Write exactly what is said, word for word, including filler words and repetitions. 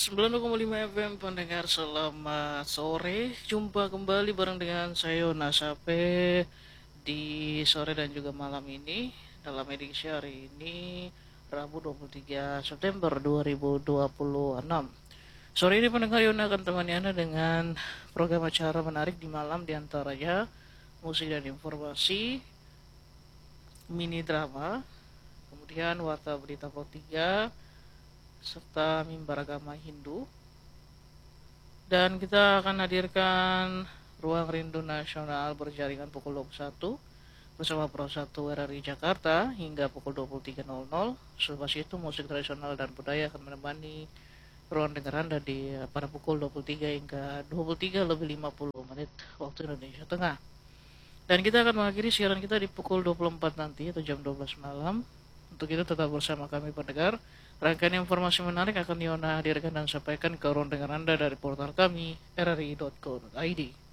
sembilan puluh koma lima F M pendengar, selamat sore. Jumpa kembali bareng dengan saya Nasape di sore dan juga malam ini dalam edisi hari ini Rabu dua puluh tiga September dua ribu dua puluh enam. Sore ini pendengar Yona akan temani Anda dengan program acara menarik di malam, diantaranya musik dan informasi, mini drama, kemudian warta berita pro tiga, serta mimbar agama Hindu. Dan kita akan hadirkan Ruang Rindu Nasional berjaringan pukul dua puluh satu bersama Pro satu R R I Jakarta hingga pukul dua puluh tiga nol nol. Selepas itu musik tradisional dan budaya akan menemani ruang dengar Anda di pada pukul dua puluh tiga hingga dua puluh tiga lebih lima puluh menit waktu Indonesia Tengah. Dan kita akan mengakhiri siaran kita di pukul dua puluh empat nanti atau jam dua belas malam. Untuk itu tetap bersama kami pendengar. Rangkaian informasi menarik akan Yona hadirkan dan sampaikan ke ruang dengar Anda dari portal kami r r i dot co dot i d.